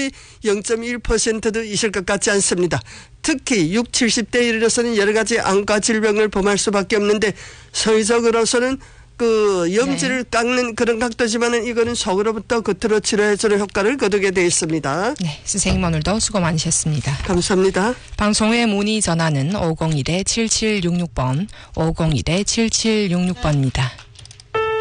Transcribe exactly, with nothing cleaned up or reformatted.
거의 영 점 일 퍼센트도 있을 것 같지 않습니다. 특히 육십, 칠십 대에 이르러서는 여러 가지 안과 질병을 범할 수밖에 없는데 서의적으로서는 그 염질을 네. 깎는 그런 각도지만은 이거는 속으로부터 겉으로 치료해주는 효과를 거두게 되어 있습니다. 네, 선생님 오늘도 수고 많으셨습니다. 감사합니다. 방송 후에 문의 전화는 오공일 칠칠육육 번, 오공일 칠칠육육 번입니다.